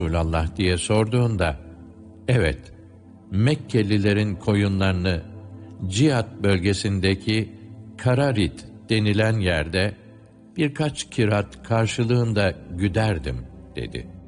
Resulallah diye sorduğunda, evet, Mekkelilerin koyunlarını Cihat bölgesindeki Kararit denilen yerde birkaç kirat karşılığında güderdim dedi.